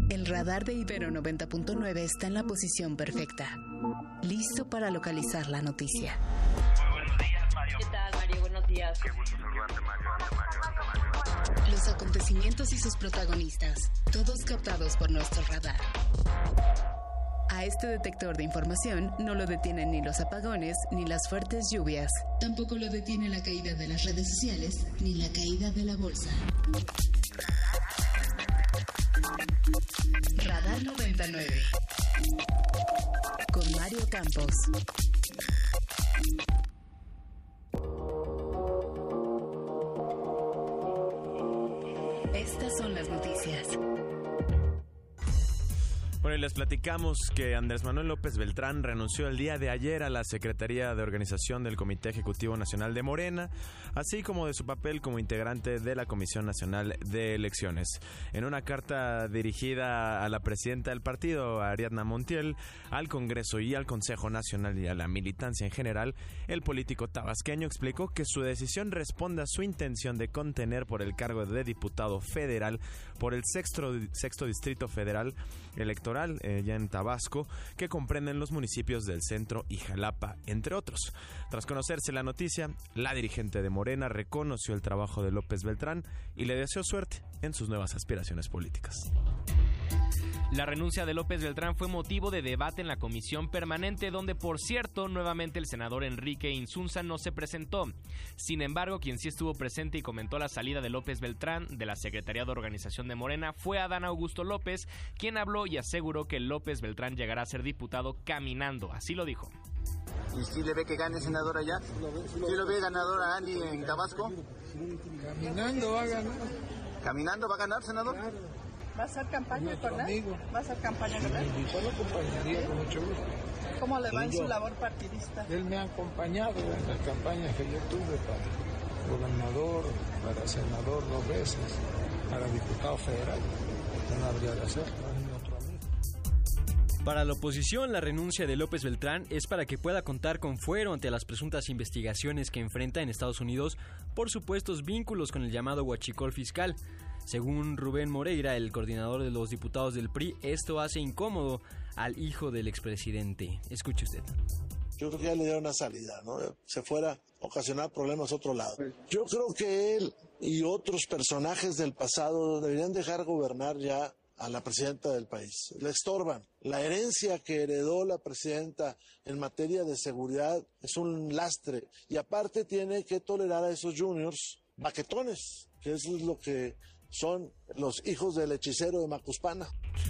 El radar de Ibero 90.9 está en la posición perfecta, listo para localizar la noticia. Muy buenos días, Mario. ¿Qué tal, Mario? Buenos días. Qué gusto saludarte, Mario. Los acontecimientos y sus protagonistas, todos captados por nuestro radar. A este detector de información no lo detienen ni los apagones ni las fuertes lluvias. Tampoco lo detiene la caída de las redes sociales ni la caída de la bolsa. Radar 99 con Mario Campos. Estas son las noticias. Bueno, y les platicamos que Andrés Manuel López Beltrán renunció el día de ayer a la Secretaría de Organización del Comité Ejecutivo Nacional de Morena, así como de su papel como integrante de la Comisión Nacional de Elecciones. En una carta dirigida a la presidenta del partido, Ariadna Montiel, al Congreso y al Consejo Nacional y a la militancia en general, el político tabasqueño explicó que su decisión responde a su intención de contener por el cargo de diputado federal por el sexto Distrito Federal Electoral ya en Tabasco, que comprenden los municipios del Centro y Jalapa, entre otros. Tras conocerse la noticia, la dirigente de Morena reconoció el trabajo de López Beltrán y le deseó suerte en sus nuevas aspiraciones políticas. La renuncia de López Beltrán fue motivo de debate en la comisión permanente, donde, por cierto, nuevamente el senador Enrique Insunza no se presentó. Sin embargo, quien sí estuvo presente y comentó la salida de López Beltrán de la Secretaría de Organización de Morena fue Adán Augusto López, quien habló y aseguró que López Beltrán llegará a ser diputado caminando. Así lo dijo. ¿Y si le ve que gane senador allá? ¿Sí lo ve ganador a Andy en Tabasco? Caminando va a ganar. ¿Caminando va a ganar, senador? ¿Va a hacer campaña con él? ¿Va a hacer campaña con él? Yo lo acompañaría con mucho gusto. ¿Cómo le va en su labor partidista? Él me ha acompañado en las campañas que yo tuve para gobernador, para senador 2 veces, para diputado federal. No habría de hacer, no es mi otro amigo. Para la oposición, la renuncia de López Beltrán es para que pueda contar con fuero ante las presuntas investigaciones que enfrenta en Estados Unidos por supuestos vínculos con el llamado huachicol fiscal. Según Rubén Moreira, el coordinador de los diputados del PRI, esto hace incómodo al hijo del expresidente. Escuche usted. Yo creo que ya le dieron una salida, ¿no? Se fuera a ocasionar problemas a otro lado. Yo creo que él y otros personajes del pasado deberían dejar gobernar ya a la presidenta del país. Le estorban. La herencia que heredó la presidenta en materia de seguridad es un lastre. Y aparte tiene que tolerar a esos juniors baquetones, que eso es lo que son los hijos del hechicero de Macuspana.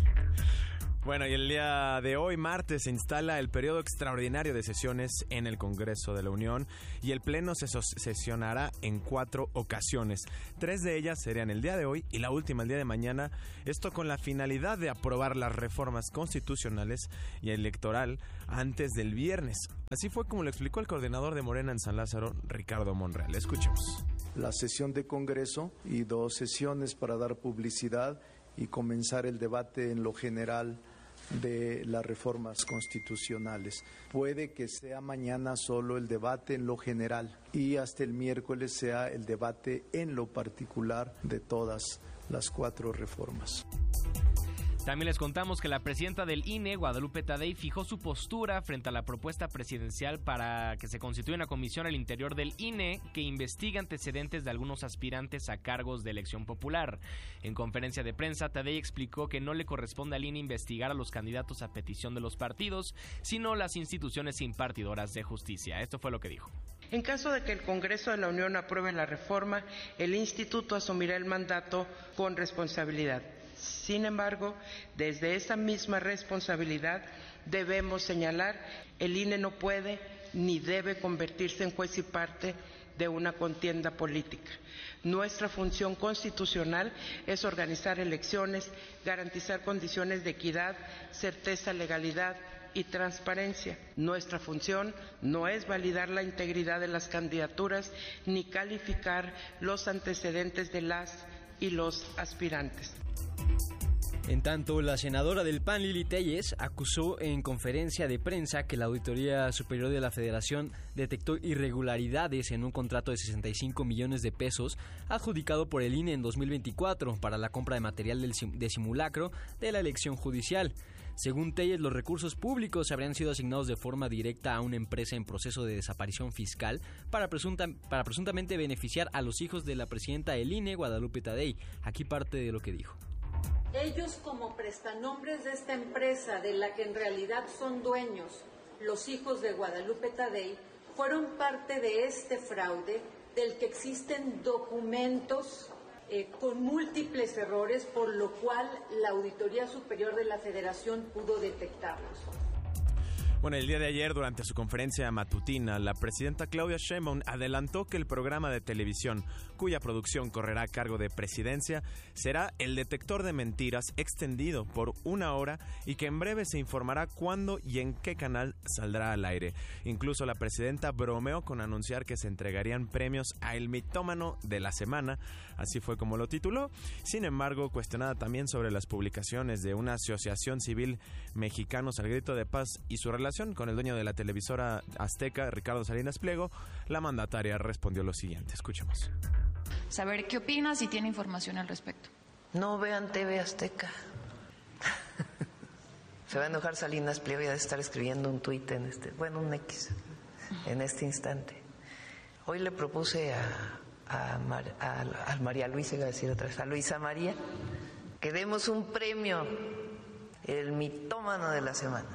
Bueno, y el día de hoy, martes, se instala el periodo extraordinario de sesiones en el Congreso de la Unión y el Pleno se sesionará en 4 ocasiones. 3 de ellas serían el día de hoy y la última el día de mañana, esto con la finalidad de aprobar las reformas constitucionales y electoral antes del viernes. Así fue como lo explicó el coordinador de Morena en San Lázaro, Ricardo Monreal. Escuchemos. La sesión de Congreso y 2 sesiones para dar publicidad y comenzar el debate en lo general de las reformas constitucionales. Puede que sea mañana solo el debate en lo general y hasta el miércoles sea el debate en lo particular de todas las 4 reformas. También les contamos que la presidenta del INE, Guadalupe Tadei, fijó su postura frente a la propuesta presidencial para que se constituya una comisión al interior del INE que investigue antecedentes de algunos aspirantes a cargos de elección popular. En conferencia de prensa, Tadei explicó que no le corresponde al INE investigar a los candidatos a petición de los partidos, sino las instituciones impartidoras de justicia. Esto fue lo que dijo. En caso de que el Congreso de la Unión apruebe la reforma, el Instituto asumirá el mandato con responsabilidad. Sin embargo, desde esa misma responsabilidad debemos señalar, el INE no puede ni debe convertirse en juez y parte de una contienda política. Nuestra función constitucional es organizar elecciones, garantizar condiciones de equidad, certeza, legalidad y transparencia. Nuestra función no es validar la integridad de las candidaturas ni calificar los antecedentes de las y los aspirantes. En tanto, la senadora del PAN, Lili Téllez, acusó en conferencia de prensa que la Auditoría Superior de la Federación detectó irregularidades en un contrato de 65 millones de pesos adjudicado por el INE en 2024 para la compra de material de simulacro de la elección judicial. Según Téllez, los recursos públicos habrían sido asignados de forma directa a una empresa en proceso de desaparición fiscal para presuntamente beneficiar a los hijos de la presidenta del INE, Guadalupe Tadei. Aquí parte de lo que dijo. Ellos, como prestanombres de esta empresa, de la que en realidad son dueños los hijos de Guadalupe Tadei, fueron parte de este fraude del que existen documentos con múltiples errores, por lo cual la Auditoría Superior de la Federación pudo detectarlos. Bueno, el día de ayer, durante su conferencia matutina, la presidenta Claudia Sheinbaum adelantó que el programa de televisión, cuya producción correrá a cargo de Presidencia, será El Detector de Mentiras, extendido por 1 hora, y que en breve se informará cuándo y en qué canal saldrá al aire. Incluso la presidenta bromeó con anunciar que se entregarían premios a El Mitómano de la Semana, así fue como lo tituló. Sin embargo, cuestionada también sobre las publicaciones de una asociación civil, Mexicanos al Grito de Paz, y su relación con el dueño de la televisora azteca, Ricardo Salinas Pliego, la mandataria respondió lo siguiente. Escuchemos. Saber qué opinas y tiene información al respecto. No vean TV Azteca. Se va a enojar Salinas Pliego y ha de estar escribiendo un tuit un X, en este instante. Hoy le propuse a María Luisa, iba a decir otra vez, a Luisa María, que demos un premio, el mitómano de la semana.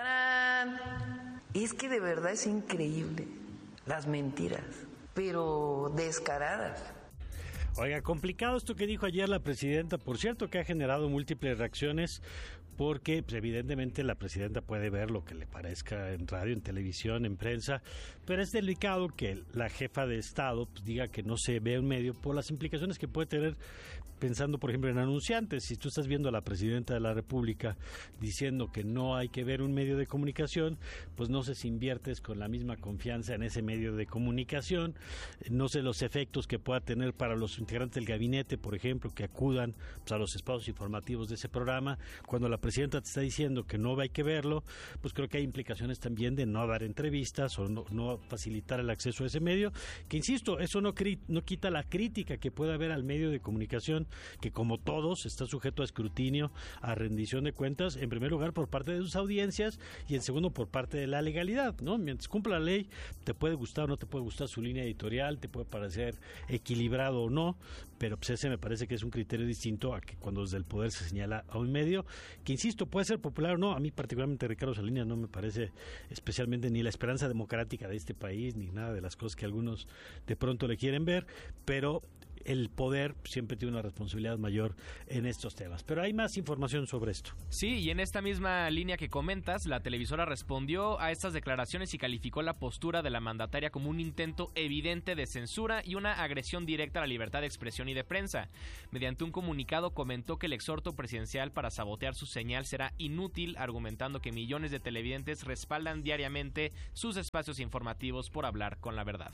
¡Tarán! Y es que de verdad es increíble las mentiras, pero descaradas. Oiga, complicado esto que dijo ayer la presidenta, por cierto que ha generado múltiples reacciones, porque pues, evidentemente la presidenta puede ver lo que le parezca en radio, en televisión, en prensa, pero es delicado que la jefa de Estado pues, diga que no se ve un medio por las implicaciones que puede tener, pensando por ejemplo en anunciantes. Si tú estás viendo a la presidenta de la República diciendo que no hay que ver un medio de comunicación, pues no sé si inviertes con la misma confianza en ese medio de comunicación, no sé los efectos que pueda tener para los integrantes del gabinete, por ejemplo, que acudan pues, a los espacios informativos de ese programa. Cuando la presidenta te está diciendo que no hay que verlo, pues creo que hay implicaciones también de no dar entrevistas o no facilitar el acceso a ese medio, que insisto, eso no quita la crítica que pueda haber al medio de comunicación, que como todos está sujeto a escrutinio, a rendición de cuentas, en primer lugar por parte de sus audiencias y en segundo por parte de la legalidad, ¿no? Mientras cumpla la ley, te puede gustar o no te puede gustar su línea editorial, te puede parecer equilibrado o no, pero pues ese me parece que es un criterio distinto a que cuando desde el poder se señala a un medio, que insisto, puede ser popular o no. A mí particularmente Ricardo Salinas no me parece especialmente ni la esperanza democrática de este país, ni nada de las cosas que algunos de pronto le quieren ver, pero el poder siempre tiene una responsabilidad mayor en estos temas. Pero hay más información sobre esto. Sí, y en esta misma línea que comentas, la televisora respondió a estas declaraciones y calificó la postura de la mandataria como un intento evidente de censura y una agresión directa a la libertad de expresión y de prensa. Mediante un comunicado comentó que el exhorto presidencial para sabotear su señal será inútil, argumentando que millones de televidentes respaldan diariamente sus espacios informativos por hablar con la verdad.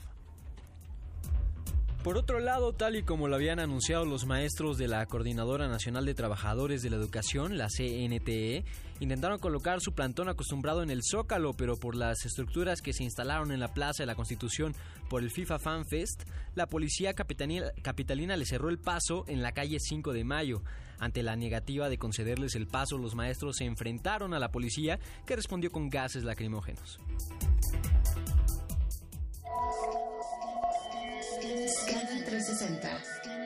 Por otro lado, tal y como lo habían anunciado los maestros de la Coordinadora Nacional de Trabajadores de la Educación, la CNTE, intentaron colocar su plantón acostumbrado en el Zócalo, pero por las estructuras que se instalaron en la Plaza de la Constitución por el FIFA Fan Fest, la policía capitalina le cerró el paso en la calle 5 de Mayo. Ante la negativa de concederles el paso, los maestros se enfrentaron a la policía, que respondió con gases lacrimógenos. Canal 360.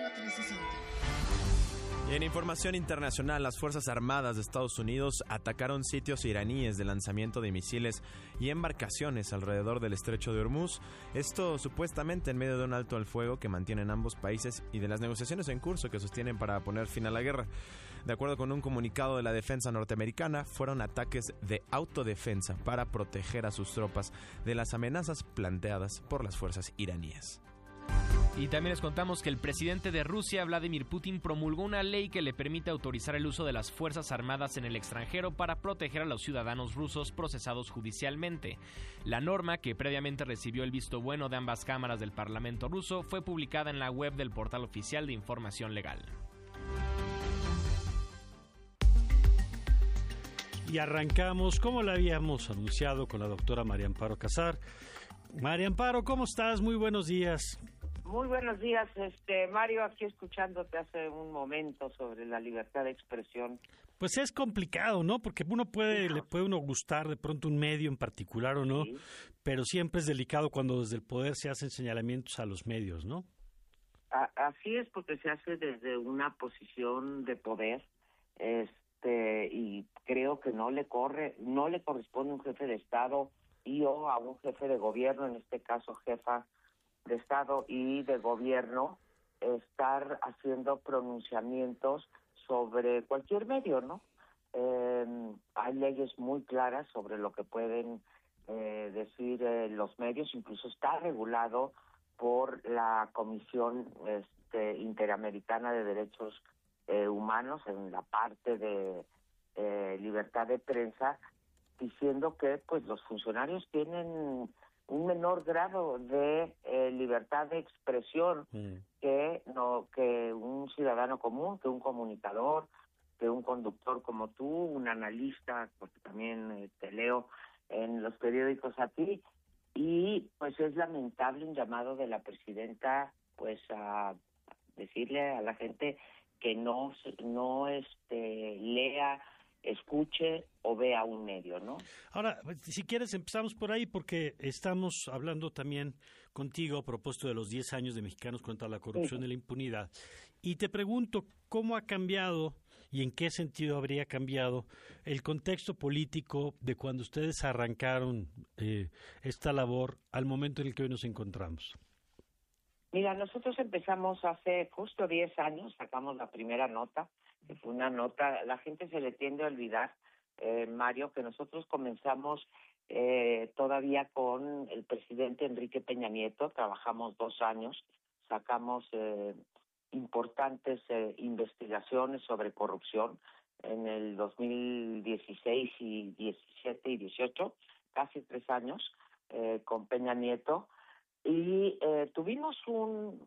Y en información internacional, las Fuerzas Armadas de Estados Unidos atacaron sitios iraníes de lanzamiento de misiles y embarcaciones alrededor del estrecho de Hormuz. Esto supuestamente en medio de un alto al fuego que mantienen ambos países y de las negociaciones en curso que sostienen para poner fin a la guerra. De acuerdo con un comunicado de la defensa norteamericana, fueron ataques de autodefensa para proteger a sus tropas de las amenazas planteadas por las fuerzas iraníes. Y también les contamos que el presidente de Rusia, Vladimir Putin, promulgó una ley que le permite autorizar el uso de las Fuerzas Armadas en el extranjero para proteger a los ciudadanos rusos procesados judicialmente. La norma, que previamente recibió el visto bueno de ambas cámaras del Parlamento ruso, fue publicada en la web del portal oficial de información legal. y arrancamos como lo habíamos anunciado con la doctora María Amparo Casar. María Amparo, ¿cómo estás? Muy buenos días. Muy buenos días, Mario, aquí escuchándote hace un momento sobre la libertad de expresión. Pues es complicado, ¿no? Porque le puede uno gustar de pronto un medio en particular o no, sí, pero siempre es delicado cuando desde el poder se hacen señalamientos a los medios, ¿no? Así es, porque se hace desde una posición de poder, y creo que no le corresponde a un jefe de Estado o a un jefe de gobierno, en este caso jefa de Estado y de gobierno, estar haciendo pronunciamientos sobre cualquier medio, ¿no? Hay leyes muy claras sobre lo que pueden decir los medios, incluso está regulado por la Comisión Interamericana de Derechos Humanos en la parte de libertad de prensa, diciendo que pues los funcionarios tienen un menor grado de libertad de expresión que un ciudadano común, que un comunicador, que un conductor como tú, un analista, porque también te leo en los periódicos a ti, y pues es lamentable un llamado de la presidenta pues a decirle a la gente que no lea, escuche o vea un medio, ¿no? Ahora, si quieres empezamos por ahí porque estamos hablando también contigo a propósito de los 10 años de Mexicanos contra la Corrupción y la Impunidad. Y te pregunto, ¿cómo ha cambiado y en qué sentido habría cambiado el contexto político de cuando ustedes arrancaron esta labor al momento en el que hoy nos encontramos? Mira, nosotros empezamos hace justo 10 años, sacamos la primera nota, que fue una nota, la gente se le tiende a olvidar, Mario, que nosotros comenzamos todavía con el presidente Enrique Peña Nieto, trabajamos 2 años, sacamos importantes investigaciones sobre corrupción en el 2016 y 17 y 18, casi 3 años con Peña Nieto, y tuvimos un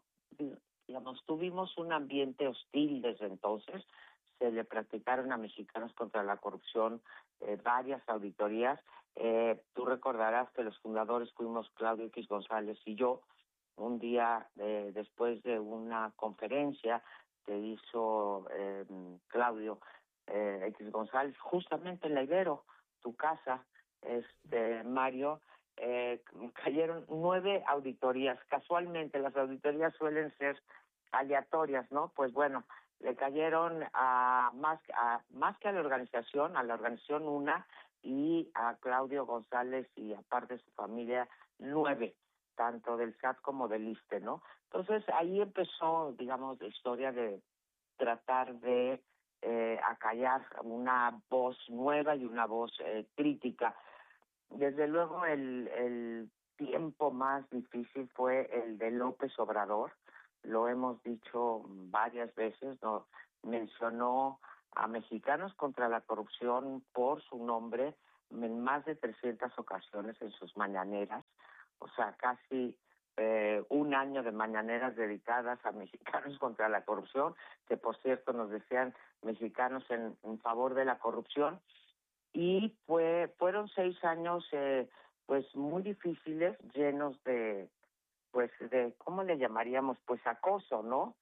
ambiente hostil desde entonces. Se le practicaron a Mexicanos contra la Corrupción varias auditorías. Tú recordarás que los fundadores fuimos Claudio X González y yo, un día después de una conferencia que hizo Claudio X González, justamente en La Ibero, tu casa, Mario, cayeron 9 auditorías. Casualmente las auditorías suelen ser aleatorias, ¿no? Pues bueno, le cayeron más que a la organización una, y a Claudio González y aparte de su familia 9, tanto del SAT como del ISSSTE, ¿no? Entonces ahí empezó, digamos, la historia de tratar de acallar una voz nueva y una voz crítica. Desde luego el tiempo más difícil fue el de López Obrador, lo hemos dicho varias veces, ¿no? Mencionó a Mexicanos contra la Corrupción por su nombre en más de 300 ocasiones en sus mañaneras, o sea, casi un año de mañaneras dedicadas a Mexicanos contra la Corrupción, que por cierto nos decían Mexicanos en favor de la corrupción. Y fueron 6 años pues muy difíciles, llenos de ¿cómo le llamaríamos? Pues acoso, ¿no?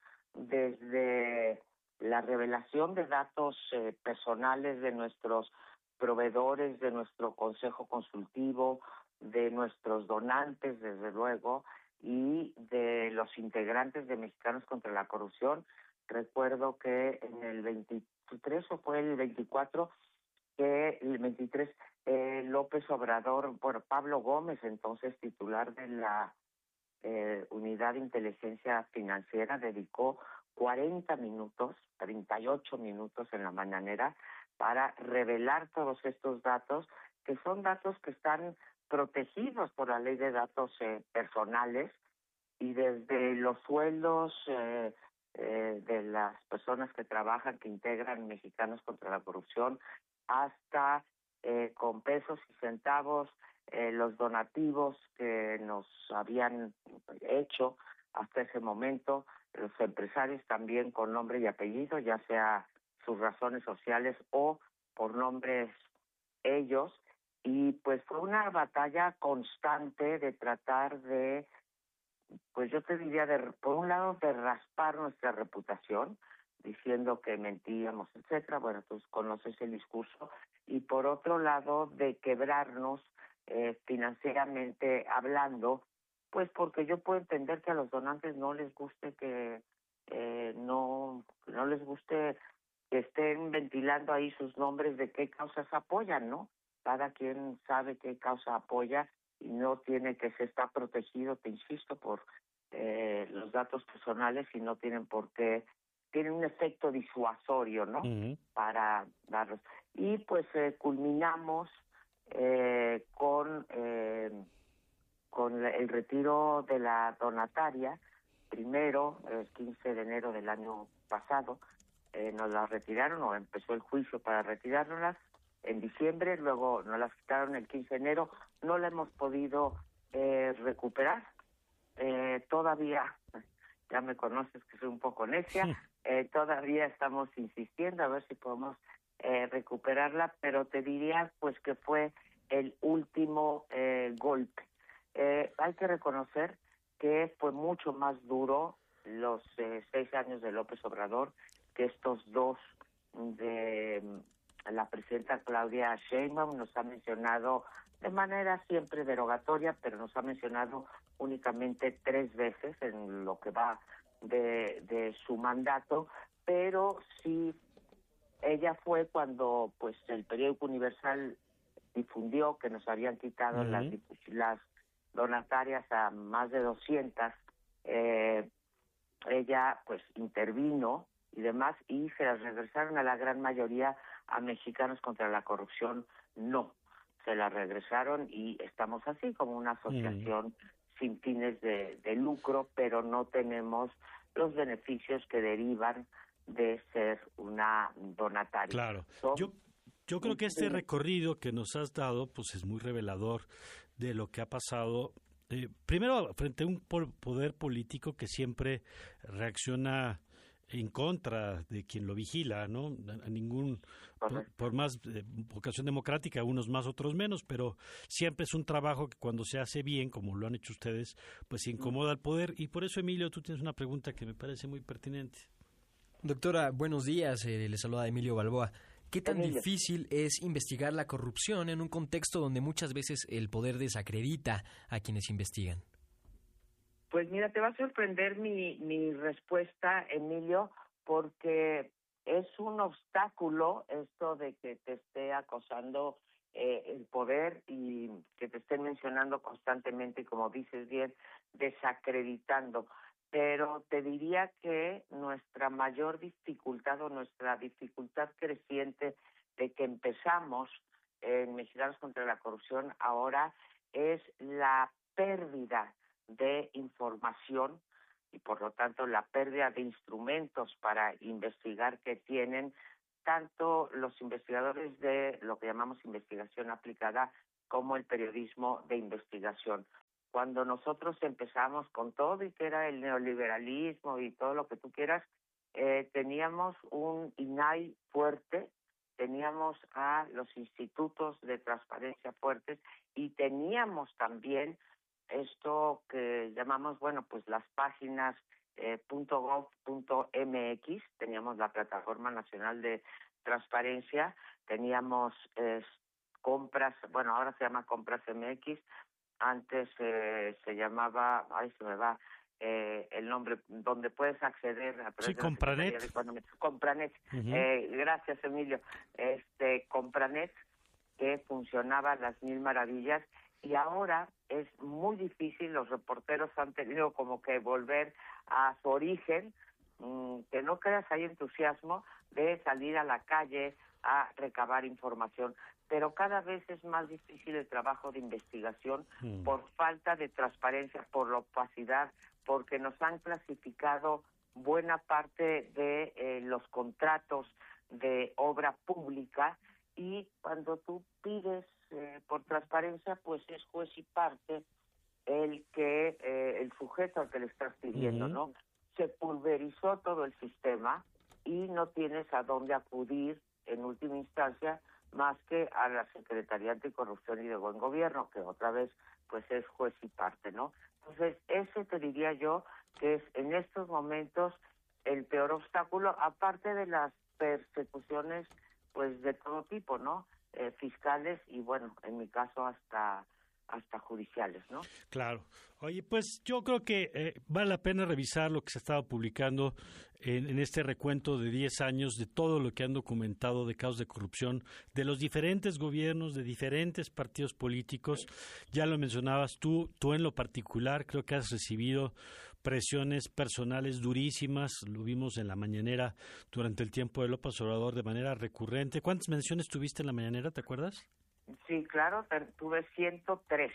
Desde la revelación de datos personales de nuestros proveedores, de nuestro consejo consultivo, de nuestros donantes, desde luego, y de los integrantes de Mexicanos contra la Corrupción. Recuerdo que en el 23 o fue el 24, que el 23 López Obrador, Pablo Gómez, entonces titular de la Unidad de Inteligencia Financiera, dedicó 38 minutos en la mañanera para revelar todos estos datos, que son datos que están protegidos por la Ley de Datos Personales, y desde los sueldos de las personas que trabajan, que integran Mexicanos contra la Corrupción, hasta con pesos y centavos, los donativos que nos habían hecho hasta ese momento, los empresarios también con nombre y apellido, ya sea sus razones sociales o por nombres ellos, y pues fue una batalla constante de tratar de, pues yo te diría, por un lado, de raspar nuestra reputación, diciendo que mentíamos, etcétera. Bueno, tú conoces el discurso. Y por otro lado, de quebrarnos financieramente hablando, pues porque yo puedo entender que a los donantes no les guste no les guste que estén ventilando ahí sus nombres de qué causas apoyan, ¿no? Cada quien sabe qué causa apoya y no tiene que se está protegido, te insisto, por los datos personales, y no tienen por qué, tienen un efecto disuasorio, ¿no? Uh-huh. Para darlos. Y pues culminamos con el retiro de la donataria. Primero, el 15 de enero del año pasado, nos la retiraron, o empezó el juicio para retirárnoslas en diciembre, luego nos las quitaron el 15 de enero, no la hemos podido recuperar. Todavía, ya me conoces que soy un poco necia, todavía estamos insistiendo a ver si podemos recuperarla, pero te diría pues que fue el último golpe. Hay que reconocer que fue mucho más duro los 6 años de López Obrador que estos 2 de la presidenta Claudia Sheinbaum. Nos ha mencionado de manera siempre derogatoria, pero nos ha mencionado únicamente 3 veces en lo que va de su mandato, pero sí, ella fue cuando pues el periódico Universal difundió que nos habían quitado las donatarias a más de 200, ella pues intervino y demás, y se las regresaron a la gran mayoría a Mexicanos contra la Corrupción. No, se las regresaron y estamos así como una asociación sin fines de lucro, pero no tenemos los beneficios que derivan de ser una donataria. Claro, yo creo que este recorrido que nos has dado pues es muy revelador de lo que ha pasado, primero frente a un poder político que siempre reacciona en contra de quien lo vigila, ¿no? A ningún, por más vocación democrática, unos más, otros menos, pero siempre es un trabajo que cuando se hace bien, como lo han hecho ustedes, pues incomoda al poder. Y por eso, Emilio, tú tienes una pregunta que me parece muy pertinente. Doctora, buenos días, le saluda Emilio Balboa. ¿Qué tan difícil es investigar la corrupción en un contexto donde muchas veces el poder desacredita a quienes investigan? Pues mira, te va a sorprender mi respuesta, Emilio, porque es un obstáculo esto de que te esté acosando el poder y que te estén mencionando constantemente, como dices bien, desacreditando. Pero te diría que nuestra mayor dificultad o nuestra dificultad creciente de que empezamos en Mexicanos contra la Corrupción ahora es la pérdida de información y por lo tanto la pérdida de instrumentos para investigar que tienen tanto los investigadores de lo que llamamos investigación aplicada como el periodismo de investigación. Cuando nosotros empezamos con todo y que era el neoliberalismo y todo lo que tú quieras, teníamos un INAI fuerte, teníamos a los institutos de transparencia fuertes y teníamos también esto que llamamos, bueno, pues las páginas .gov.mx, teníamos la Plataforma Nacional de Transparencia, teníamos compras, bueno, ahora se llama Compras MX, antes se llamaba, se me va el nombre, donde puedes acceder a través de Compranet. Compranet. Gracias, Emilio. Compranet, que funcionaba a las 1000 maravillas, y ahora es muy difícil, los reporteros han tenido como que volver a su origen, que no creas, hay entusiasmo de salir a la calle a recabar información, pero cada vez es más difícil el trabajo de investigación por falta de transparencia, por la opacidad, porque nos han clasificado buena parte de los contratos de obra pública, y cuando tú pides por transparencia, pues es juez y parte el sujeto al que le estás pidiendo, ¿no? Se pulverizó todo el sistema y no tienes a dónde acudir en última instancia más que a la Secretaría Anticorrupción y de Buen Gobierno, que otra vez pues es juez y parte, ¿no? Entonces, ese te diría yo que es en estos momentos el peor obstáculo, aparte de las persecuciones pues de todo tipo, ¿no? Fiscales y, bueno, en mi caso hasta judiciales, ¿no? Claro. Oye, pues yo creo que vale la pena revisar lo que se ha estado publicando en este recuento de 10 años de todo lo que han documentado de casos de corrupción de los diferentes gobiernos, de diferentes partidos políticos. Ya lo mencionabas tú en lo particular, creo que has recibido presiones personales durísimas, lo vimos en la mañanera durante el tiempo de López Obrador de manera recurrente. ¿Cuántas menciones tuviste en la mañanera, te acuerdas? Sí, claro, tuve 103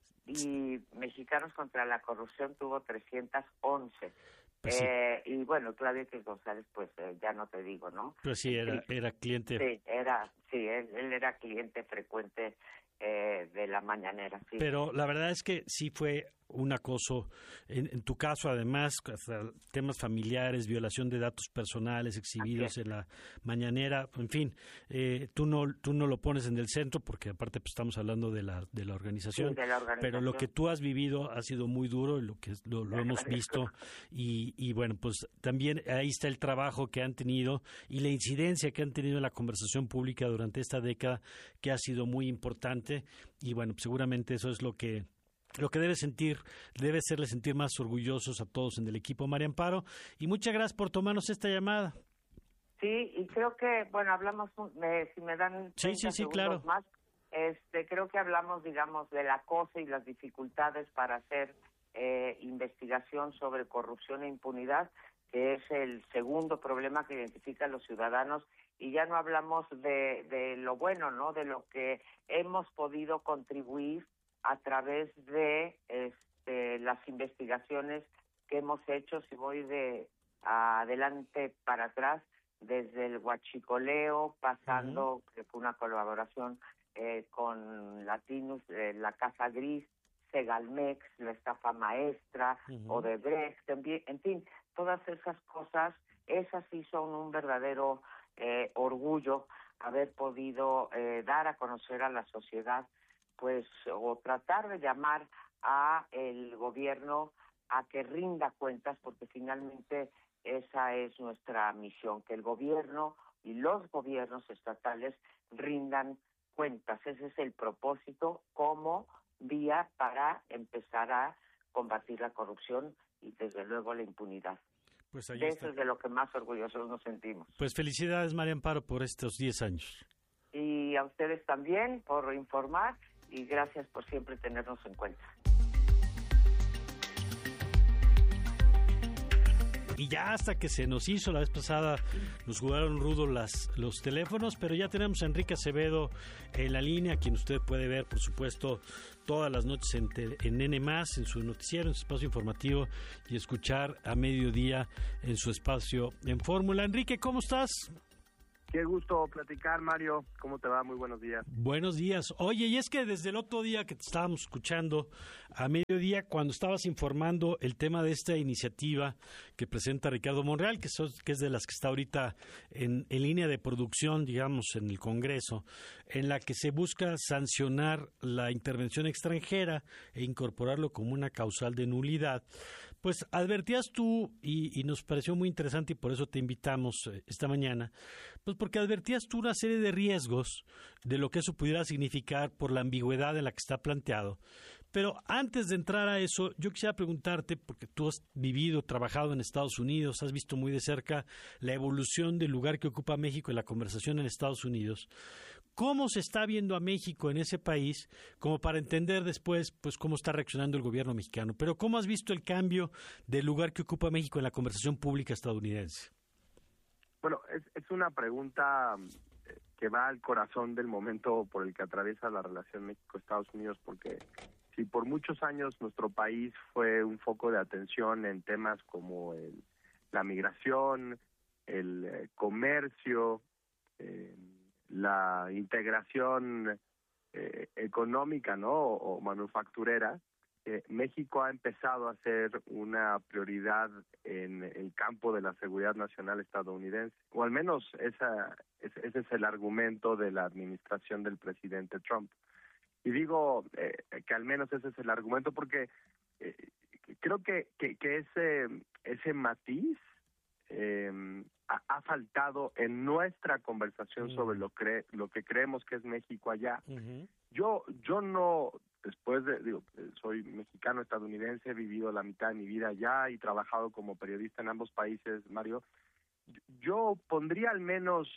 y Mexicanos contra la Corrupción tuvo 311. Pues sí. Y bueno, Claudio X González, pues ya no te digo, ¿no? Pues sí, era cliente. Sí, él era cliente frecuente de la mañanera, sí. Pero la verdad es que sí fue un acoso, en tu caso además, temas familiares, violación de datos personales exhibidos en la mañanera, en fin, tú no lo pones en el centro porque aparte pues, estamos hablando de la organización, sí, de la organización, pero lo que tú has vivido ha sido muy duro, lo hemos visto y bueno, pues también ahí está el trabajo que han tenido y la incidencia que han tenido en la conversación pública durante esta década que ha sido muy importante y bueno, pues, seguramente eso es lo que debe hacerle sentir más orgullosos a todos en el equipo. María Amparo, y muchas gracias por tomarnos esta llamada. Sí, y creo que, bueno, hablamos, si me dan 30 sí, claro. más, creo que hablamos, digamos, del acoso y las dificultades para hacer investigación sobre corrupción e impunidad, que es el segundo problema que identifican los ciudadanos, y ya no hablamos de lo bueno, ¿no?, de lo que hemos podido contribuir a través de las investigaciones que hemos hecho. Si voy de adelante para atrás, desde el huachicoleo, pasando, que fue una colaboración con Latinus, la Casa Gris, Segalmex, la estafa maestra, Odebrecht, en fin, todas esas cosas, esas sí son un verdadero orgullo haber podido dar a conocer a la sociedad, pues, o tratar de llamar a el gobierno a que rinda cuentas, porque finalmente esa es nuestra misión, que el gobierno y los gobiernos estatales rindan cuentas. Ese es el propósito como vía para empezar a combatir la corrupción y desde luego la impunidad. Pues ahí de está. Eso es de lo que más orgullosos nos sentimos. Pues felicidades, María Amparo, por estos 10 años. Y a ustedes también por informar y gracias por siempre tenernos en cuenta. Y ya hasta que se nos hizo la vez pasada, nos jugaron rudo los teléfonos, pero ya tenemos a Enrique Acevedo en la línea, quien usted puede ver, por supuesto, todas las noches en N+, en su noticiero, en su espacio informativo, y escuchar a mediodía en su espacio en Fórmula. Enrique, ¿cómo estás? Qué gusto platicar, Mario. ¿Cómo te va? Muy buenos días. Buenos días. Oye, y es que desde el otro día que te estábamos escuchando a mediodía, cuando estabas informando el tema de esta iniciativa que presenta Ricardo Monreal, que es de las que está ahorita en línea de producción, digamos, en el Congreso, en la que se busca sancionar la intervención extranjera e incorporarlo como una causal de nulidad, pues advertías tú, y nos pareció muy interesante y por eso te invitamos esta mañana, pues porque advertías tú una serie de riesgos de lo que eso pudiera significar por la ambigüedad en la que está planteado. Pero antes de entrar a eso, yo quisiera preguntarte, porque tú has vivido, trabajado en Estados Unidos, has visto muy de cerca la evolución del lugar que ocupa México en la conversación en Estados Unidos, ¿cómo se está viendo a México en ese país? Como para entender después, pues, cómo está reaccionando el gobierno mexicano. Pero ¿cómo has visto el cambio del lugar que ocupa México en la conversación pública estadounidense? Bueno, es una pregunta que va al corazón del momento por el que atraviesa la relación México-Estados Unidos, porque si por muchos años nuestro país fue un foco de atención en temas como la migración, el comercio, la integración económica, ¿no?, o manufacturera, México ha empezado a ser una prioridad en el campo de la seguridad nacional estadounidense, o al menos ese es el argumento de la administración del presidente Trump. Y digo que al menos ese es el argumento porque creo que ese matiz ha faltado en nuestra conversación sobre lo que creemos que es México allá. Yo no, soy mexicano estadounidense, he vivido la mitad de mi vida allá y trabajado como periodista en ambos países, Mario. Yo pondría al menos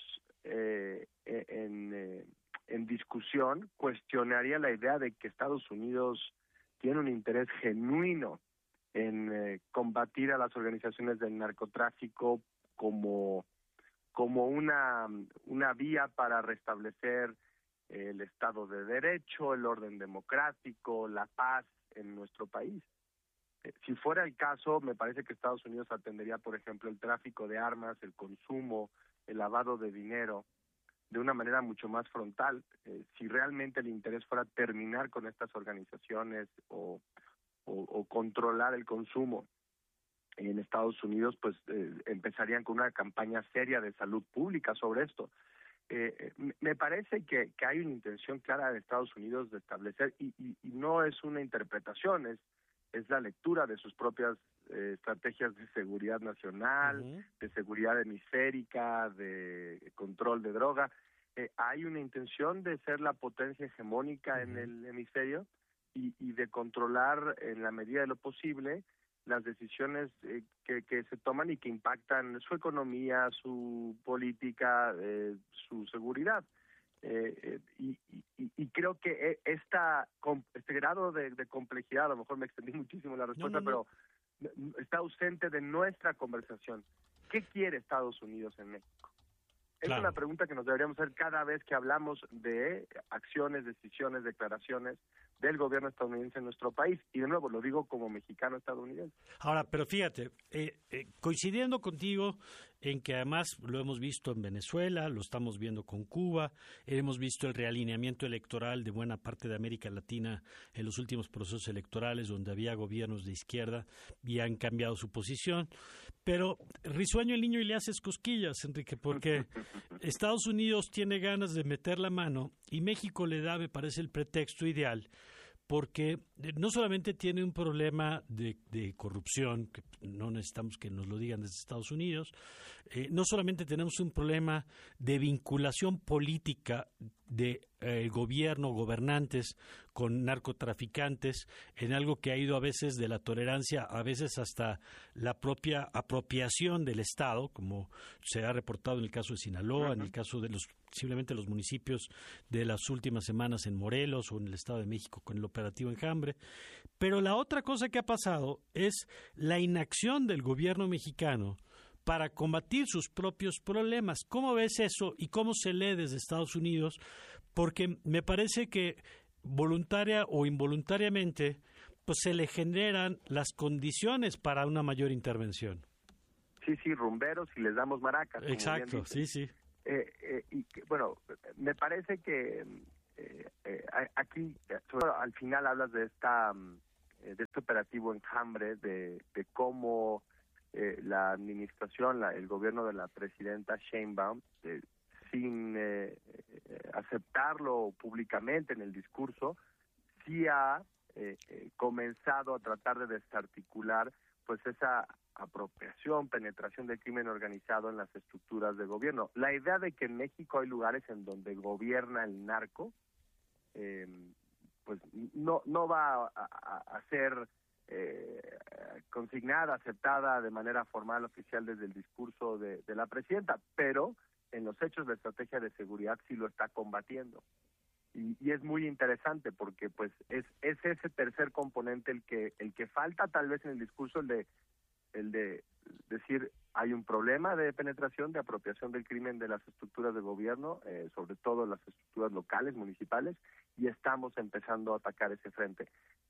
en discusión, cuestionaría la idea de que Estados Unidos tiene un interés genuino en combatir a las organizaciones del narcotráfico como una vía para restablecer el Estado de Derecho, el orden democrático, la paz en nuestro país. Si fuera el caso, me parece que Estados Unidos atendería, por ejemplo, el tráfico de armas, el consumo, el lavado de dinero, de una manera mucho más frontal. Si realmente el interés fuera terminar con estas organizaciones o controlar el consumo en Estados Unidos, pues empezarían con una campaña seria de salud pública sobre esto. Me parece que hay una intención clara de Estados Unidos de establecer, y no es una interpretación, es la lectura de sus propias estrategias de seguridad nacional, de seguridad hemisférica, de control de droga. Hay una intención de ser la potencia hegemónica en el hemisferio y de controlar en la medida de lo posible las decisiones que se toman y que impactan su economía, su política, su seguridad. Y creo que este grado de complejidad, a lo mejor me extendí muchísimo en la respuesta, pero está ausente de nuestra conversación. ¿Qué quiere Estados Unidos en México? Es una pregunta que nos deberíamos hacer cada vez que hablamos de acciones, decisiones, declaraciones del gobierno estadounidense en nuestro país. Y de nuevo, lo digo como mexicano estadounidense. Ahora, pero fíjate, coincidiendo contigo en que además lo hemos visto en Venezuela, lo estamos viendo con Cuba, hemos visto el realineamiento electoral de buena parte de América Latina en los últimos procesos electorales donde había gobiernos de izquierda y han cambiado su posición, pero risueño el niño y le haces cosquillas, Enrique, porque Estados Unidos tiene ganas de meter la mano y México le da, me parece, el pretexto ideal, porque no solamente tiene un problema de corrupción, que no necesitamos que nos lo digan desde Estados Unidos, no solamente tenemos un problema de vinculación política de gobierno, gobernantes con narcotraficantes, en algo que ha ido a veces de la tolerancia, a veces hasta la propia apropiación del Estado, como se ha reportado en el caso de Sinaloa, en el caso de posiblemente los municipios de las últimas semanas en Morelos o en el Estado de México con el operativo Enjambre. Pero la otra cosa que ha pasado es la inacción del gobierno mexicano para combatir sus propios problemas. ¿Cómo ves eso y cómo se lee desde Estados Unidos? Porque me parece que voluntaria o involuntariamente pues se le generan las condiciones para una mayor intervención. Sí, rumberos y les damos maracas. Exacto, sí. Bueno, me parece que aquí al final hablas de este operativo Enjambre, de cómo la administración, el gobierno de la presidenta Sheinbaum, sin aceptarlo públicamente en el discurso, sí ha comenzado a tratar de desarticular pues esa apropiación, penetración del crimen organizado en las estructuras de gobierno. La idea de que en México hay lugares en donde gobierna el narco, pues no va a ser consignada, aceptada de manera formal, oficial desde el discurso de la presidenta, pero en los hechos la estrategia de seguridad sí lo está combatiendo. Y es muy interesante porque pues es ese tercer componente el que falta tal vez en el discurso, el de decir hay un problema de penetración, de apropiación del crimen de las estructuras de gobierno, sobre todo las estructuras locales, municipales, y estamos empezando a atacar ese frente.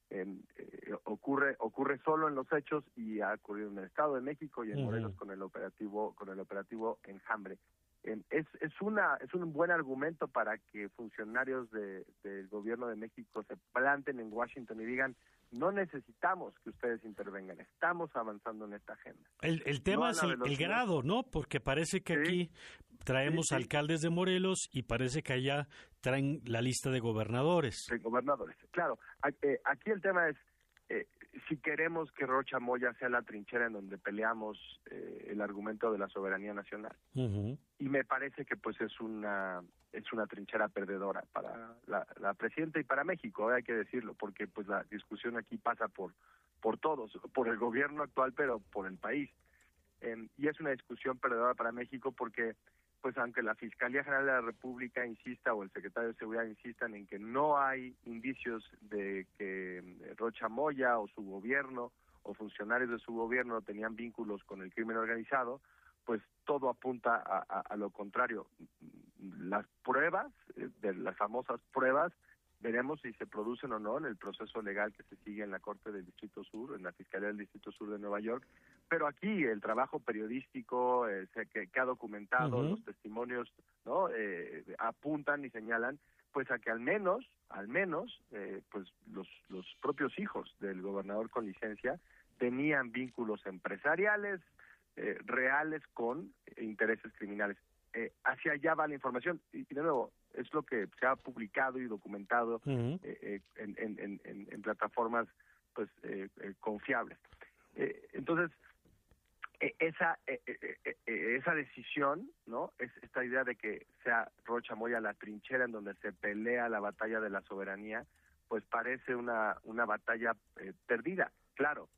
Ocurre solo en los hechos y ha ocurrido en el Estado de México y en Morelos con el operativo Enjambre. es un buen argumento para que funcionarios del gobierno de México se planten en Washington y digan: no necesitamos que ustedes intervengan, estamos avanzando en esta agenda. El tema es el grado, ¿no? Porque parece que aquí traemos alcaldes de Morelos y parece que allá traen la lista de gobernadores. De gobernadores, claro. Aquí el tema es, si queremos que Rocha Moya sea la trinchera en donde peleamos el argumento de la soberanía nacional. Uh-huh. Y me parece que pues es una trinchera perdedora para la presidenta y para México, hay que decirlo, porque pues la discusión aquí pasa por todos, por el gobierno actual, pero por el país. Y es una discusión perdedora para México porque pues aunque la Fiscalía General de la República insista o el Secretario de Seguridad insistan en que no hay indicios de que Rocha Moya o su gobierno o funcionarios de su gobierno tenían vínculos con el crimen organizado, pues todo apunta a lo contrario. Las pruebas, de las famosas pruebas, veremos si se producen o no en el proceso legal que se sigue en la Corte del Distrito Sur, en la Fiscalía del Distrito Sur de Nueva York, pero aquí el trabajo periodístico que ha documentado, los testimonios, ¿no? Apuntan y señalan pues a que al menos pues los propios hijos del gobernador con licencia tenían vínculos empresariales reales con intereses criminales. Hacia allá va la información y de nuevo es lo que se ha publicado y documentado en plataformas pues confiables. Entonces esa decisión, ¿no? Es esta idea de que sea Rocha Moya la trinchera en donde se pelea la batalla de la soberanía, pues parece una batalla perdida. Claro,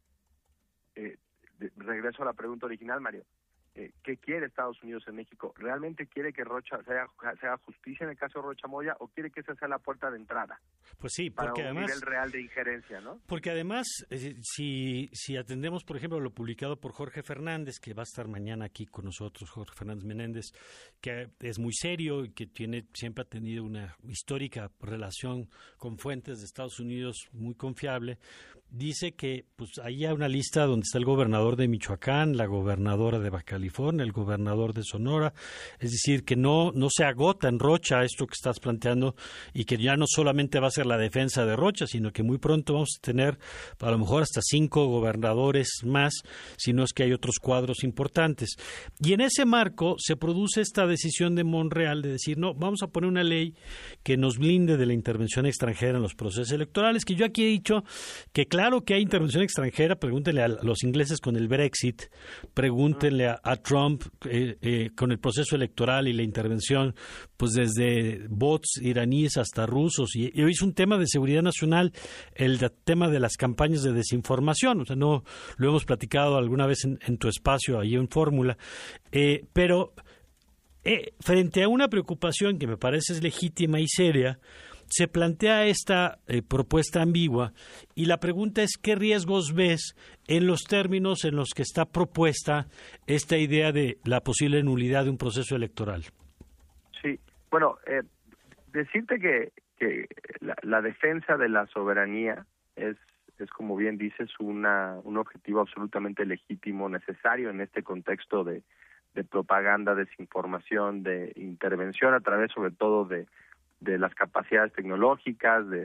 regreso a la pregunta original, Mario. ¿Qué quiere Estados Unidos en México? ¿Realmente quiere que se haga justicia en el caso de Rocha Moya o quiere que esa sea la puerta de entrada? Pues sí, para porque un además nivel real de injerencia, ¿no? Porque además, si atendemos, por ejemplo, lo publicado por Jorge Fernández, que va a estar mañana aquí con nosotros, Jorge Fernández Menéndez, que es muy serio y que siempre ha tenido una histórica relación con fuentes de Estados Unidos muy confiable, dice que pues ahí hay una lista donde está el gobernador de Michoacán, la gobernadora de Baja California, el gobernador de Sonora, es decir, que no se agota en Rocha esto que estás planteando y que ya no solamente va a ser la defensa de Rocha, sino que muy pronto vamos a tener a lo mejor hasta 5 gobernadores más, si no es que hay otros cuadros importantes. Y en ese marco se produce esta decisión de Monreal de decir, no, vamos a poner una ley que nos blinde de la intervención extranjera en los procesos electorales, que yo aquí he dicho que claro que hay intervención extranjera, pregúntenle a los ingleses con el Brexit, pregúntenle a Trump con el proceso electoral y la intervención, pues desde bots iraníes hasta rusos, y hoy es un tema de seguridad nacional, el tema de las campañas de desinformación, o sea, no lo hemos platicado alguna vez en tu espacio, ahí en Fórmula, pero frente a una preocupación que me parece es legítima y seria, se plantea esta propuesta ambigua y la pregunta es ¿qué riesgos ves en los términos en los que está propuesta esta idea de la posible nulidad de un proceso electoral? Sí, bueno, decirte que la defensa de la soberanía es como bien dices, un objetivo absolutamente legítimo, necesario en este contexto de propaganda, desinformación, de intervención a través sobre todo de las capacidades tecnológicas, de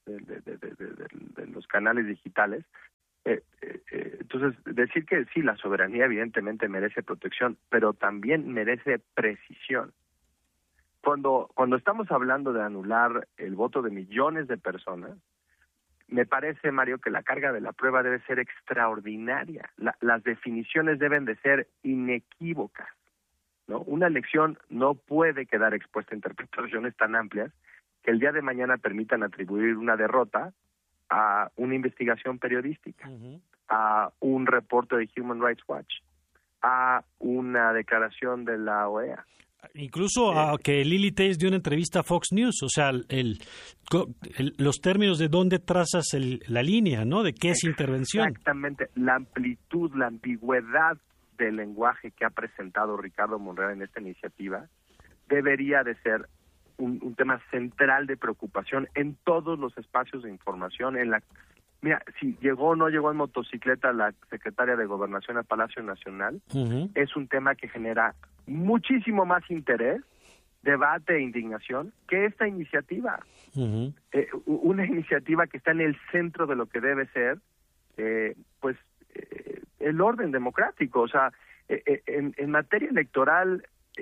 los canales digitales. Entonces, decir que sí, la soberanía evidentemente merece protección, pero también merece precisión. Cuando estamos hablando de anular el voto de millones de personas, me parece, Mario, que la carga de la prueba debe ser extraordinaria. Las definiciones deben de ser inequívocas, ¿no? Una elección no puede quedar expuesta a interpretaciones tan amplias que el día de mañana permitan atribuir una derrota a una investigación periodística, a un reporte de Human Rights Watch, a una declaración de la OEA. Incluso a que Lili Téllez dio una entrevista a Fox News, o sea, los términos de dónde trazas la línea, ¿no? De qué es intervención. Exactamente, la amplitud, la ambigüedad del lenguaje que ha presentado Ricardo Monreal en esta iniciativa debería de ser un tema central de preocupación en todos los espacios de información. Mira, si llegó o no llegó en motocicleta la secretaria de Gobernación al Palacio Nacional, es un tema que genera muchísimo más interés, debate e indignación que esta iniciativa. Una iniciativa que está en el centro de lo que debe ser, el orden democrático. O sea, en materia electoral,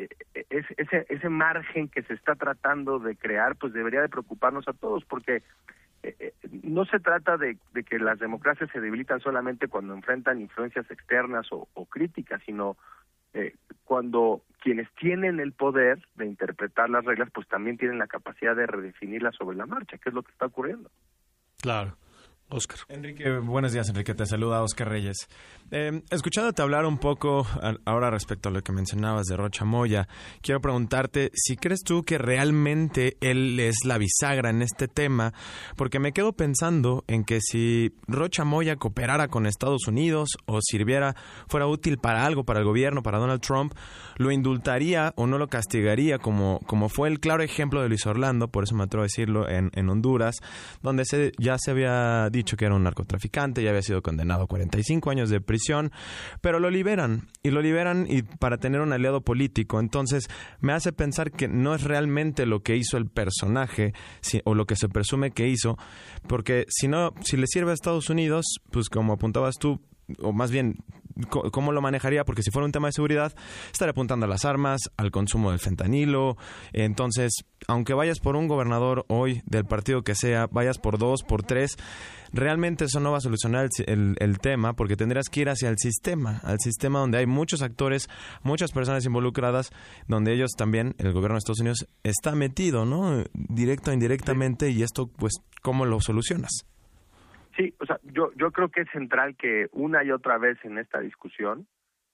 ese margen que se está tratando de crear, pues debería de preocuparnos a todos, porque no se trata de que las democracias se debilitan solamente cuando enfrentan influencias externas o críticas, sino cuando quienes tienen el poder de interpretar las reglas, pues también tienen la capacidad de redefinirlas sobre la marcha, que es lo que está ocurriendo. Claro. Oscar. Enrique, buenos días, Enrique. Te saluda Oscar Reyes. Escuchándote hablar un poco ahora respecto a lo que mencionabas de Rocha Moya, quiero preguntarte si crees tú que realmente él es la bisagra en este tema, porque me quedo pensando en que si Rocha Moya cooperara con Estados Unidos o fuera útil para algo, para el gobierno, para Donald Trump, lo indultaría o no lo castigaría, como fue el claro ejemplo de Luis Orlando, por eso me atrevo a decirlo, en Honduras, donde ya se había dicho que era un narcotraficante, ya había sido condenado a 45 años de prisión, pero lo liberan y para tener un aliado político. Entonces me hace pensar que no es realmente lo que hizo el personaje o lo que se presume que hizo, porque si le sirve a Estados Unidos, pues como apuntabas tú, o más bien, ¿cómo lo manejaría? Porque si fuera un tema de seguridad, estaría apuntando a las armas, al consumo del fentanilo. Entonces, aunque vayas por un gobernador hoy, del partido que sea, vayas por 2, por 3, realmente eso no va a solucionar el tema, porque tendrás que ir hacia el sistema donde hay muchos actores, muchas personas involucradas, donde ellos también, el gobierno de Estados Unidos, está metido, ¿no? Directo o indirectamente, y esto, pues, ¿cómo lo solucionas? Sí, o sea, yo creo que es central que una y otra vez en esta discusión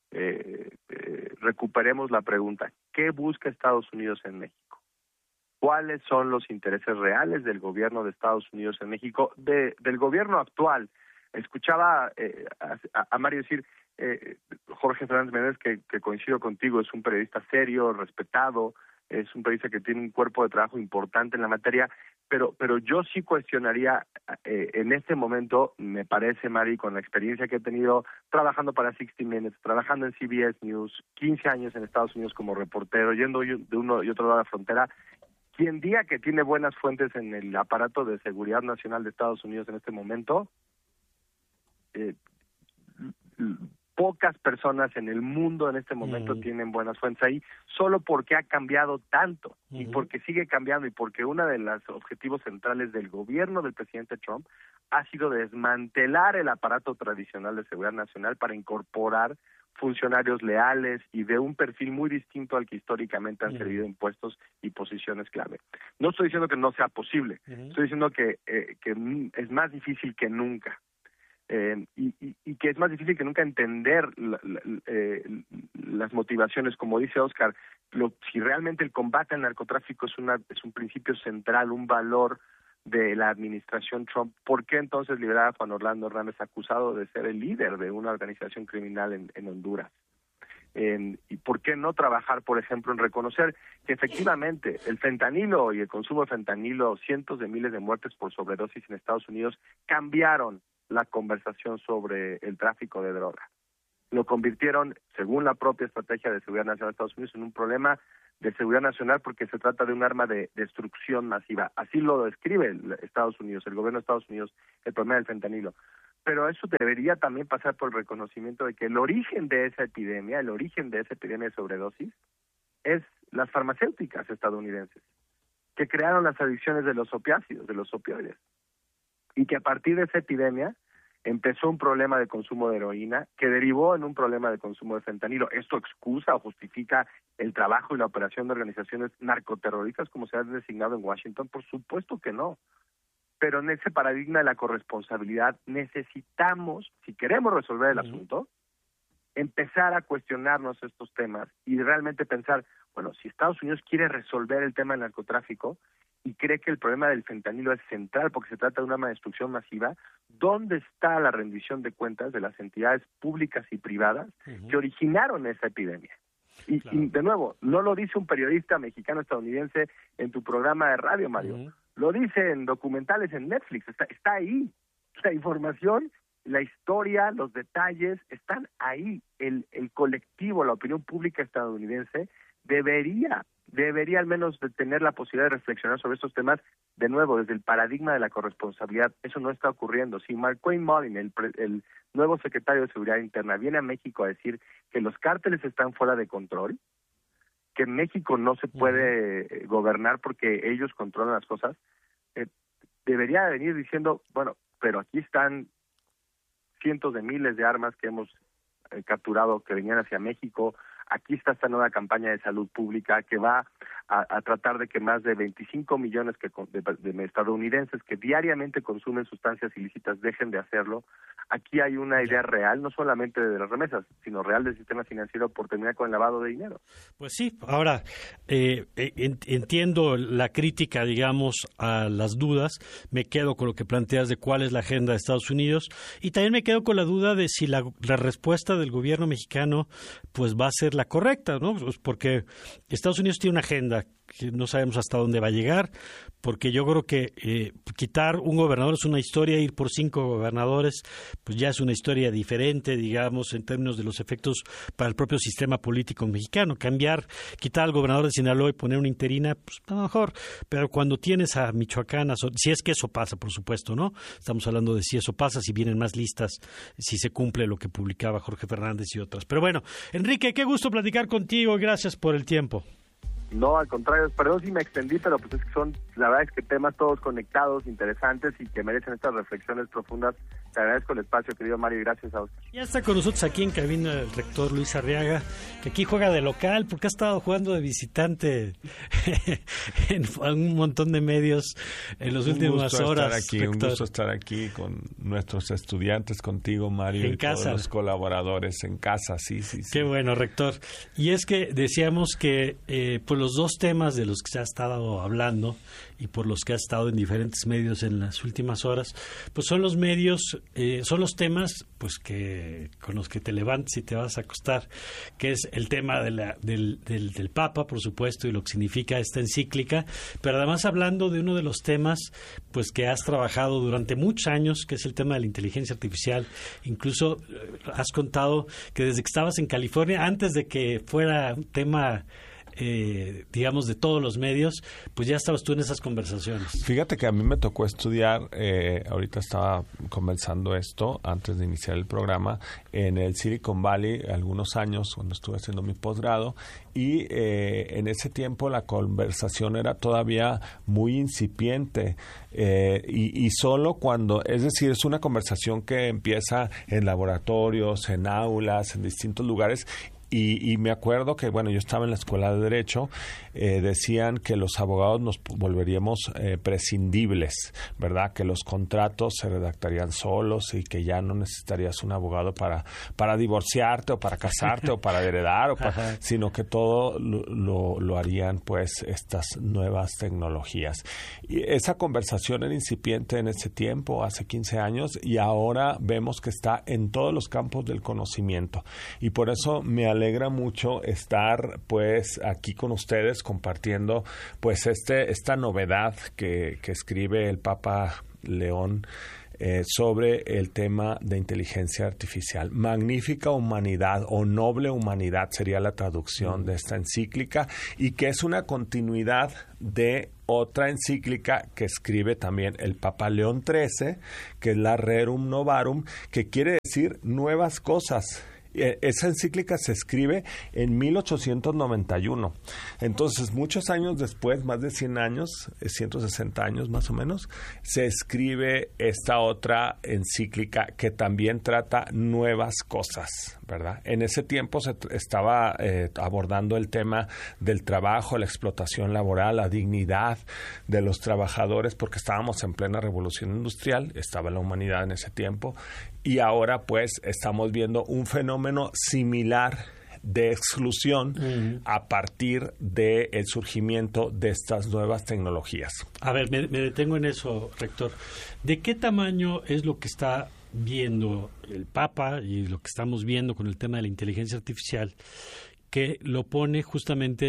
recuperemos la pregunta: ¿qué busca Estados Unidos en México? ¿Cuáles son los intereses reales del gobierno de Estados Unidos en México, del gobierno actual? Escuchaba a Mario decir, Jorge Fernández Menéndez, que coincido contigo, es un periodista serio, respetado, es un periodista que tiene un cuerpo de trabajo importante en la materia, pero yo sí cuestionaría en este momento, me parece, Mari, con la experiencia que he tenido trabajando para 60 Minutes, trabajando en CBS News, 15 años en Estados Unidos como reportero, yendo de uno y otro lado de la frontera, quien diga que tiene buenas fuentes en el aparato de seguridad nacional de Estados Unidos en este momento, pocas personas en el mundo en este momento tienen buenas fuentes ahí, solo porque ha cambiado tanto y porque sigue cambiando, y porque uno de los objetivos centrales del gobierno del presidente Trump ha sido desmantelar el aparato tradicional de seguridad nacional para incorporar funcionarios leales y de un perfil muy distinto al que históricamente han servido en puestos y posiciones clave. No estoy diciendo que no sea posible, estoy diciendo que es más difícil que nunca. Y que es más difícil que nunca entender las motivaciones. Como dice Oscar, si realmente el combate al narcotráfico es un principio central, un valor de la administración Trump, ¿por qué entonces liberar a Juan Orlando Hernández, acusado de ser el líder de una organización criminal en Honduras? ¿Y por qué no trabajar, por ejemplo, en reconocer que efectivamente el fentanilo y el consumo de fentanilo, cientos de miles de muertes por sobredosis en Estados Unidos, cambiaron la conversación sobre el tráfico de droga? Lo convirtieron, según la propia estrategia de seguridad nacional de Estados Unidos, en un problema de seguridad nacional, porque se trata de un arma de destrucción masiva. Así lo describe Estados Unidos, el gobierno de Estados Unidos, el problema del fentanilo. Pero eso debería también pasar por el reconocimiento de que el origen de esa epidemia de sobredosis, es las farmacéuticas estadounidenses, que crearon las adicciones de los opiáceos, de los opioides, y que a partir de esa epidemia empezó un problema de consumo de heroína que derivó en un problema de consumo de fentanilo. ¿Esto excusa o justifica el trabajo y la operación de organizaciones narcoterroristas como se han designado en Washington? Por supuesto que no. Pero en ese paradigma de la corresponsabilidad necesitamos, si queremos resolver el asunto, empezar a cuestionarnos estos temas y realmente pensar, bueno, si Estados Unidos quiere resolver el tema del narcotráfico y cree que el problema del fentanilo es central porque se trata de un arma de destrucción masiva, ¿dónde está la rendición de cuentas de las entidades públicas y privadas que originaron esa epidemia? Y de nuevo, no lo dice un periodista mexicano-estadounidense en tu programa de radio, Mario. Lo dice en documentales en Netflix. Está ahí. La información la historia, los detalles están ahí. El colectivo, la opinión pública estadounidense debería al menos de tener la posibilidad de reflexionar sobre estos temas de nuevo desde el paradigma de la corresponsabilidad. Eso no está ocurriendo. Si Markwayne Mullin, el nuevo secretario de Seguridad Interna, viene a México a decir que los cárteles están fuera de control, que en México no se puede gobernar porque ellos controlan las cosas, debería venir diciendo, bueno, pero aquí están cientos de miles de armas que hemos capturado que venían hacia México. Aquí está esta nueva campaña de salud pública que va a tratar de que más de 25 millones de estadounidenses que diariamente consumen sustancias ilícitas dejen de hacerlo. Aquí hay una idea real, no solamente de las remesas, sino real del sistema financiero por terminar con el lavado de dinero. Pues sí, ahora entiendo la crítica, digamos, a las dudas, me quedo con lo que planteas de cuál es la agenda de Estados Unidos y también me quedo con la duda de si la respuesta del gobierno mexicano pues va a ser la correcta, ¿no? Pues porque Estados Unidos tiene una agenda que no sabemos hasta dónde va a llegar, porque yo creo que quitar un gobernador es una historia, ir por 5 gobernadores, pues ya es una historia diferente, digamos, en términos de los efectos para el propio sistema político mexicano. Quitar al gobernador de Sinaloa y poner una interina, pues a lo mejor, pero cuando tienes a Michoacán, si es que eso pasa, por supuesto, ¿no? Estamos hablando de si eso pasa, si vienen más listas, si se cumple lo que publicaba Jorge Fernández y otras. Pero bueno, Enrique, qué gusto platicar contigo, gracias por el tiempo. No, al contrario, perdón si me extendí, pero pues es que la verdad es que temas todos conectados, interesantes y que merecen estas reflexiones profundas. Te agradezco el espacio, querido Mario, y gracias a usted. Ya está con nosotros aquí en cabina el rector Luis Arriaga, que aquí juega de local, porque ha estado jugando de visitante en un montón de medios en las últimas horas. Un gusto estar aquí con nuestros estudiantes, contigo, Mario, en y casa. Todos los colaboradores en casa, sí. Qué bueno, rector. Y es que decíamos que por los dos temas de los que se ha estado hablando y por los que ha estado en diferentes medios en las últimas horas, pues son los medios, son los temas pues que con los que te levantas y te vas a acostar, que es el tema del Papa, por supuesto, y lo que significa esta encíclica, pero además hablando de uno de los temas pues que has trabajado durante muchos años, que es el tema de la inteligencia artificial. Incluso has contado que desde que estabas en California, antes de que fuera un tema digamos, de todos los medios, pues ya estabas tú en esas conversaciones. Fíjate que a mí me tocó estudiar, ahorita estaba conversando esto antes de iniciar el programa, en el Silicon Valley algunos años cuando estuve haciendo mi posgrado, y en ese tiempo la conversación era todavía muy incipiente, y solo cuando, es decir, es una conversación que empieza en laboratorios, en aulas, en distintos lugares. Y me acuerdo que, bueno, yo estaba en la escuela de Derecho, decían que los abogados nos volveríamos prescindibles, ¿verdad? Que los contratos se redactarían solos y que ya no necesitarías un abogado para divorciarte o para casarte o para heredar, sino que todo lo harían, pues, estas nuevas tecnologías. Y esa conversación era incipiente en ese tiempo, hace 15 años, y ahora vemos que está en todos los campos del conocimiento. Y por eso me alegra mucho estar pues aquí con ustedes compartiendo pues esta novedad que escribe el Papa León sobre el tema de inteligencia artificial. Magnífica humanidad o noble humanidad sería la traducción de esta encíclica, y que es una continuidad de otra encíclica que escribe también el Papa León XIII, que es la Rerum Novarum, que quiere decir nuevas cosas. Esa encíclica se escribe en 1891. Entonces, muchos años después, más de 100 años, 160 años más o menos, se escribe esta otra encíclica que también trata nuevas cosas, ¿verdad? En ese tiempo se estaba abordando el tema del trabajo, la explotación laboral, la dignidad de los trabajadores, porque estábamos en plena revolución industrial, estaba la humanidad en ese tiempo, y ahora pues estamos viendo un fenómeno similar de exclusión a partir del surgimiento de estas nuevas tecnologías. A ver, me detengo en eso, rector. ¿De qué tamaño es lo que está viendo el Papa y lo que estamos viendo con el tema de la inteligencia artificial, que lo pone justamente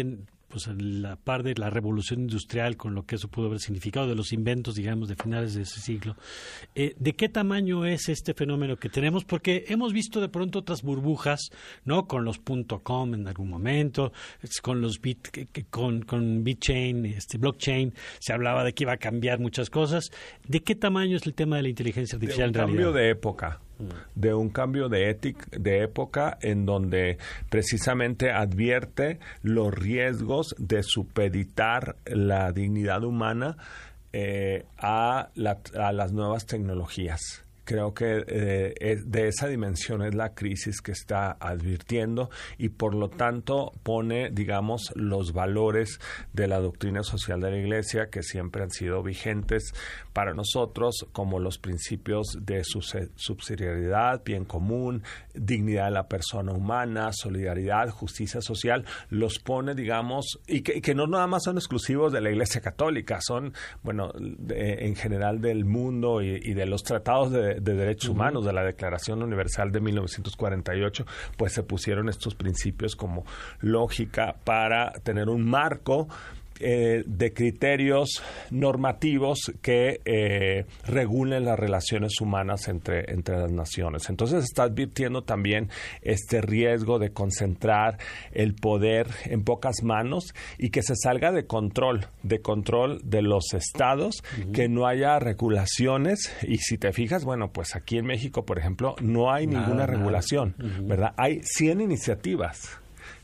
pues en la par de la revolución industrial, con lo que eso pudo haber significado, de los inventos, digamos, de finales de ese siglo. ¿De qué tamaño es este fenómeno que tenemos? Porque hemos visto de pronto otras burbujas, ¿no? Con los .com en algún momento, con los con BitChain, blockchain, se hablaba de que iba a cambiar muchas cosas. ¿De qué tamaño es el tema de la inteligencia artificial en realidad? De un cambio de época en donde precisamente advierte los riesgos de supeditar la dignidad humana a las nuevas tecnologías. Creo que de esa dimensión es la crisis que está advirtiendo y por lo tanto pone, digamos, los valores de la doctrina social de la Iglesia que siempre han sido vigentes para nosotros, como los principios de subsidiariedad, bien común, dignidad de la persona humana, solidaridad, justicia social, los pone, digamos, y que no nada más son exclusivos de la Iglesia Católica, son, bueno, en general del mundo y de los tratados de derechos humanos, de la Declaración Universal de 1948, pues se pusieron estos principios como lógica para tener un marco de criterios normativos que regulen las relaciones humanas entre las naciones. Entonces está advirtiendo también este riesgo de concentrar el poder en pocas manos y que se salga de control de los estados, que no haya regulaciones. Y si te fijas, bueno, pues aquí en México, por ejemplo, no hay ninguna regulación, ¿verdad? Hay 100 iniciativas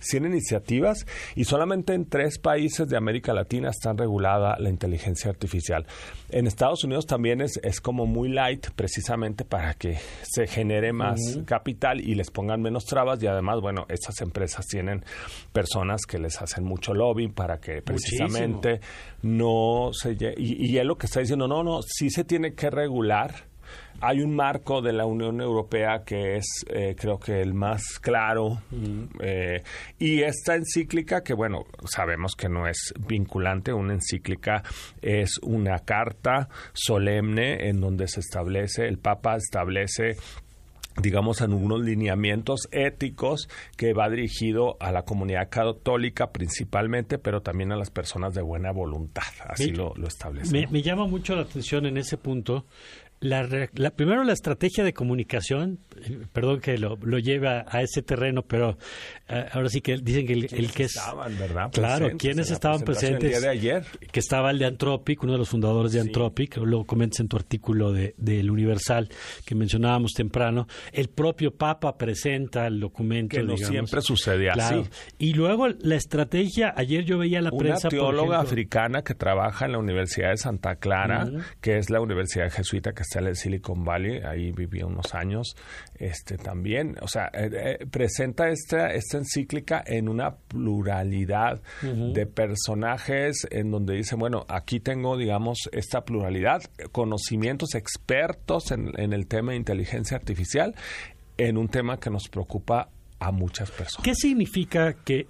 y solamente en 3 países de América Latina está regulada la inteligencia artificial. En Estados Unidos también es como muy light, precisamente para que se genere más capital y les pongan menos trabas, y además, bueno, estas empresas tienen personas que les hacen mucho lobbying para que precisamente no se... Y él lo que está diciendo, no, sí se tiene que regular. Hay un marco de la Unión Europea que es, creo que el más claro, y esta encíclica, que bueno, sabemos que no es vinculante, una encíclica es una carta solemne en donde el Papa establece, digamos, en unos lineamientos éticos que va dirigido a la comunidad católica principalmente, pero también a las personas de buena voluntad, así lo establece. Me llama mucho la atención en ese punto. Primero la estrategia de comunicación, perdón que lo lleve a ese terreno, pero ahora sí que dicen que el que es... Estaban, ¿verdad? Claro, ¿quiénes estaban presentes? El día de ayer. Que estaba el de Anthropic, uno de los fundadores de Anthropic, lo comentas en tu artículo del Universal que mencionábamos temprano. El propio Papa presenta el documento. Que no siempre sucede así. Y luego la estrategia, ayer yo veía la prensa, una teóloga africana que trabaja en la Universidad de Santa Clara, que es la universidad jesuita que está en el Silicon Valley, ahí viví unos años, también, o sea, presenta esta encíclica en una pluralidad de personajes, en donde dice, bueno, aquí tengo, digamos, esta pluralidad, conocimientos expertos en el tema de inteligencia artificial, en un tema que nos preocupa a muchas personas. ¿Qué significa que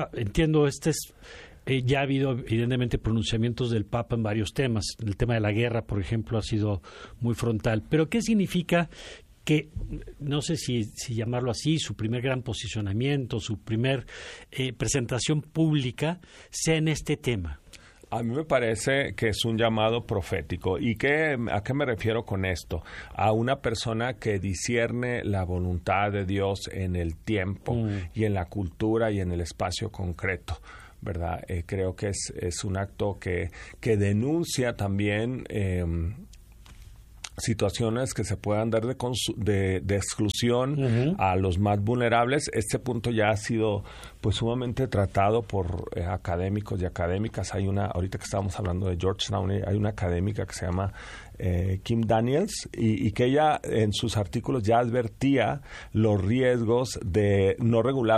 ya ha habido evidentemente pronunciamientos del Papa en varios temas? El tema de la guerra, por ejemplo, ha sido muy frontal. Pero ¿qué significa que, no sé si llamarlo así, su primer gran posicionamiento, su primer presentación pública sea en este tema? A mí me parece que es un llamado profético. ¿Y a qué me refiero con esto? A una persona que discierne la voluntad de Dios en el tiempo y en la cultura y en el espacio concreto, ¿verdad? Creo que es un acto que denuncia también situaciones que se puedan dar de exclusión a los más vulnerables. Este punto ya ha sido pues sumamente tratado por académicos y académicas. Ahorita que estábamos hablando de Georgetown, hay una académica que se llama Kim Daniels, y que ella en sus artículos ya advertía los riesgos de no regular